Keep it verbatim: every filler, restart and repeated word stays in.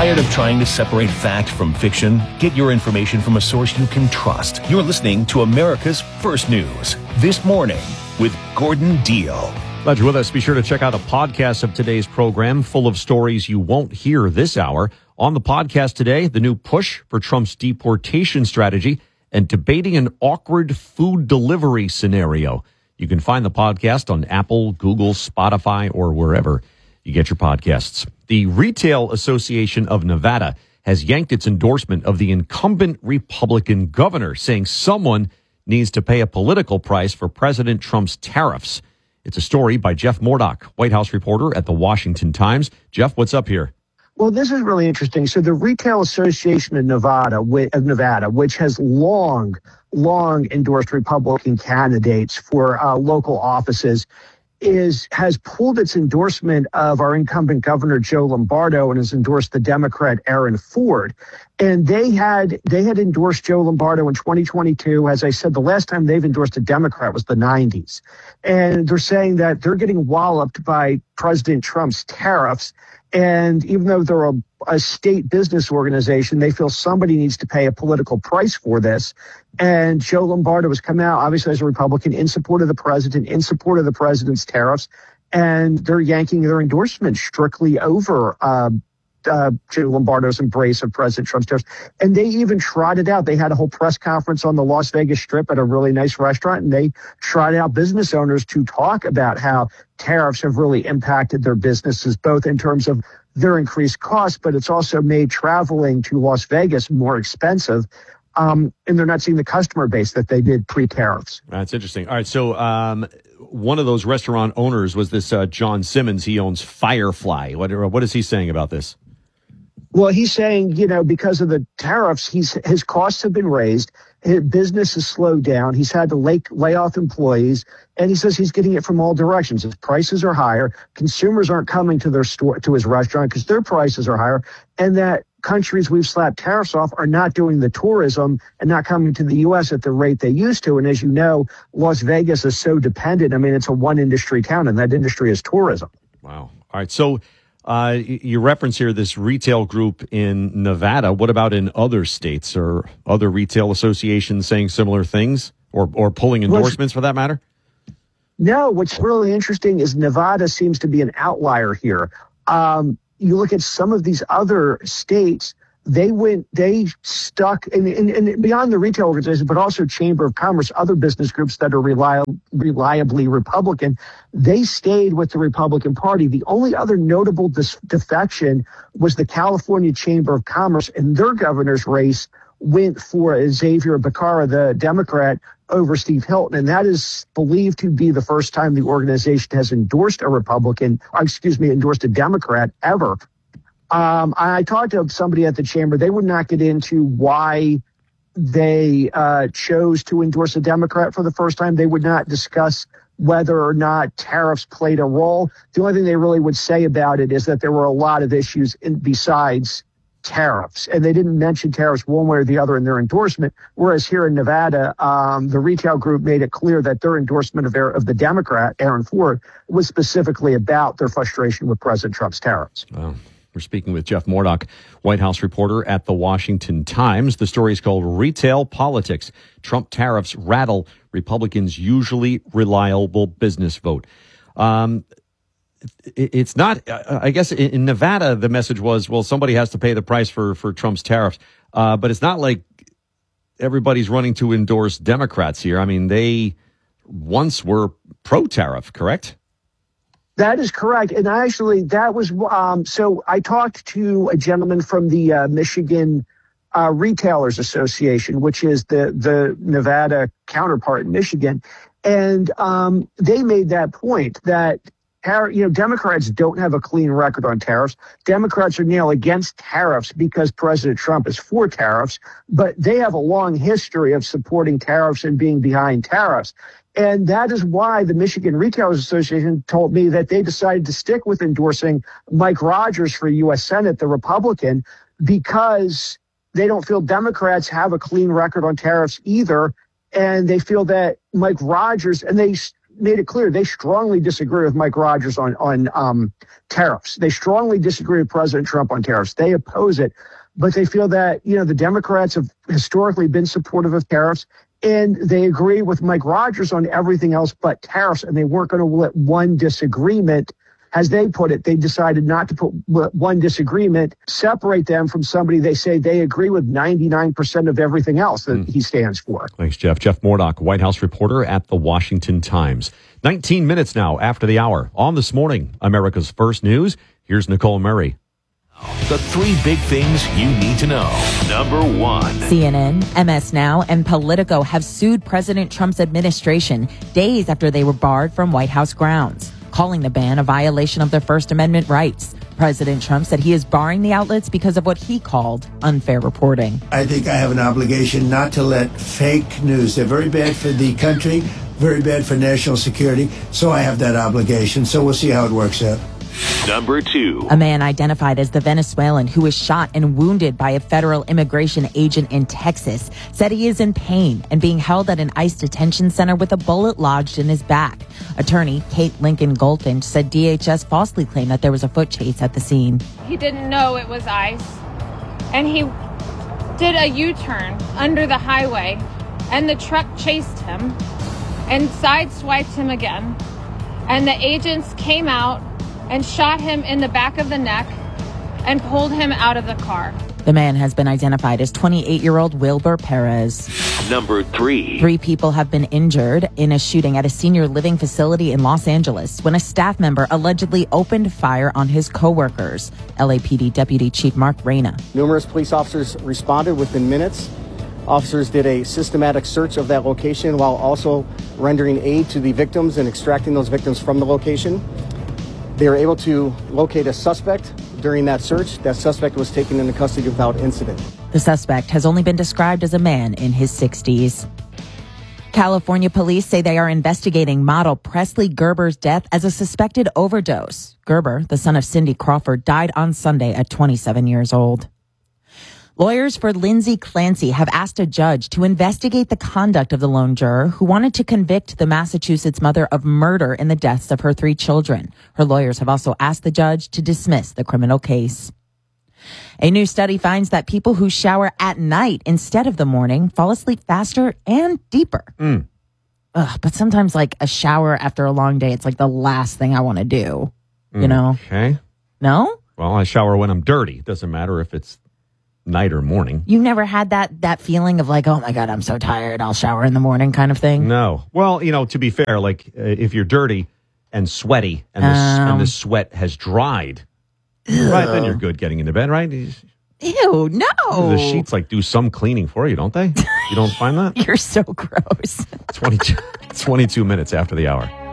Tired of trying to separate fact from fiction? Get your information from a source you can trust. You're listening to America's First News This Morning with Gordon Deal. Glad you're with us. Be sure to check out a podcast of today's program full of stories you won't hear this hour. On the podcast today, the new push for Trump's deportation strategy and debating an awkward food delivery scenario. You can find the podcast on Apple, Google, Spotify, or wherever you get your podcasts. The Retail Association of Nevada has yanked its endorsement of the incumbent Republican governor, saying someone needs to pay a political price for President Trump's tariffs. It's a story by Jeff Murdoch, White House reporter at the Washington Times. Jeff, what's up here? Well, this is really interesting. So the Retail Association of Nevada, of Nevada, which has long, long endorsed Republican candidates for uh, local offices, is has pulled its endorsement of our incumbent governor, Joe Lombardo, and has endorsed the Democrat Aaron Ford. And they had they had endorsed Joe Lombardo in twenty twenty-two. As I said, the last time they've endorsed a Democrat was the nineties. And they're saying that they're getting walloped by President Trump's tariffs. And even though they're a, a state business organization, they feel somebody needs to pay a political price for this. And Joe Lombardo has come out, obviously as a Republican, in support of the president, in support of the president's tariffs. And they're yanking their endorsement strictly over uh, uh, Joe Lombardo's embrace of President Trump's tariffs. And they even trotted out. They had a whole press conference on the Las Vegas Strip at a really nice restaurant, and they trotted out business owners to talk about how tariffs have really impacted their businesses, both in terms of their increased costs, but it's also made traveling to Las Vegas more expensive. Um, and they're not seeing the customer base that they did pre-tariffs. That's interesting. All right. So um, one of those restaurant owners was this uh, John Simmons. He owns Firefly. What, what is he saying about this? Well, he's saying, you know, because of the tariffs, he's his costs have been raised. His business has slowed down. He's had to lay, lay off employees. And he says he's getting it from all directions. His prices are higher. Consumers aren't coming to their store, to his restaurant because their prices are higher. And that countries we've slapped tariffs off are not doing the tourism and not coming to the U S at the rate they used to. And as you know, Las Vegas is so dependent. I mean, it's a one industry town, and that industry is tourism. Wow. All right. So uh, you reference here this retail group in Nevada. What about in other states or other retail associations saying similar things or, or pulling endorsements for that matter? No, what's really interesting is Nevada seems to be an outlier here. Um, you look at some of these other states, they went, they stuck, and, and, and beyond the retail organization, but also Chamber of Commerce, other business groups that are reliable, reliably Republican, they stayed with the Republican Party. The only other notable dis- defection was the California Chamber of Commerce, and their governor's race went for Xavier Becerra, the Democrat, over Steve Hilton. And that is believed to be the first time the organization has endorsed a Republican, or excuse me, endorsed a Democrat ever. Um, I talked to somebody at the chamber. They would not get into why they uh, chose to endorse a Democrat for the first time. They would not discuss whether or not tariffs played a role. The only thing they really would say about it is that there were a lot of issues in, besides tariffs, and they didn't mention tariffs one way or the other in their endorsement. Whereas here in Nevada, um, the retail group made it clear that their endorsement of, of the Democrat, Aaron Ford, was specifically about their frustration with President Trump's tariffs. Wow. We're speaking with Jeff Murdoch, White House reporter at the Washington Times. The story is called Retail Politics. Trump Tariffs Rattle Republicans' Usually Reliable Business Vote. Um, It's not, I guess in Nevada, the message was, well, somebody has to pay the price for, for Trump's tariffs. Uh, but it's not like everybody's running to endorse Democrats here. I mean, they once were pro-tariff, correct? That is correct. And actually, that was, um, so I talked to a gentleman from the uh, Michigan uh, Retailers Association, which is the, the Nevada counterpart in Michigan. And um, they made that point that You know, Democrats don't have a clean record on tariffs. Democrats are now against tariffs because President Trump is for tariffs, but they have a long history of supporting tariffs and being behind tariffs. And that is why the Michigan Retailers Association told me that they decided to stick with endorsing Mike Rogers for U S Senate, the Republican, because they don't feel Democrats have a clean record on tariffs either. And they feel that Mike Rogers, and they made it clear they strongly disagree with Mike Rogers on, on um, tariffs. They strongly disagree with President Trump on tariffs. They oppose it, but they feel that, you know, the Democrats have historically been supportive of tariffs, and they agree with Mike Rogers on everything else but tariffs, and they weren't going to let one disagreement, as they put it, they decided not to put one disagreement, separate them from somebody they say they agree with ninety-nine percent of everything else that mm. he stands for. Thanks, Jeff. Jeff Mordock, White House reporter at the Washington Times. nineteen minutes now after the hour. On This Morning, America's First News, here's Nicole Murray. The three big things you need to know. Number one. C N N, M S Now, and Politico have sued President Trump's administration days after they were barred from White House grounds, calling the ban a violation of their First Amendment rights. President Trump said he is barring the outlets because of what he called unfair reporting. I think I have an obligation not to let fake news, they're very bad for the country, very bad for national security, so I have that obligation. So we'll see how it works out. Number two. A man identified as the Venezuelan who was shot and wounded by a federal immigration agent in Texas said he is in pain and being held at an ICE detention center with a bullet lodged in his back. Attorney Kate Lincoln Goldfinch said D H S falsely claimed that there was a foot chase at the scene. He didn't know it was ICE, and he did a U-turn under the highway, and the truck chased him and sideswiped him again, and the agents came out and shot him in the back of the neck and pulled him out of the car. The man has been identified as twenty-eight-year-old Wilbur Perez. Number three. Three people have been injured in a shooting at a senior living facility in Los Angeles when a staff member allegedly opened fire on his coworkers. L A P D Deputy Chief Mark Reyna. Numerous police officers responded within minutes. Officers did a systematic search of that location while also rendering aid to the victims and extracting those victims from the location. They were able to locate a suspect during that search. That suspect was taken into custody without incident. The suspect has only been described as a man in his sixties. California police say they are investigating model Presley Gerber's death as a suspected overdose. Gerber, the son of Cindy Crawford, died on Sunday at twenty-seven years old. Lawyers for Lindsay Clancy have asked a judge to investigate the conduct of the lone juror who wanted to convict the Massachusetts mother of murder in the deaths of her three children. Her lawyers have also asked the judge to dismiss the criminal case. A new study finds that people who shower at night instead of the morning fall asleep faster and deeper. Mm. Ugh, but sometimes, like, a shower after a long day, it's like the last thing I want to do, you know? Okay. No? Well, I shower when I'm dirty. It doesn't matter if it's night or morning. You never had that that feeling of like, oh my God, I'm so tired, I'll shower in the morning kind of thing? No. Well, you know, to be fair, like uh, if you're dirty and sweaty and, um, the, and the sweat has dried, ew. Right, then you're good getting into bed, right? Ew, no. The sheets like do some cleaning for you, don't they? You don't find that? You're so gross. twenty-two, twenty-two minutes after the hour.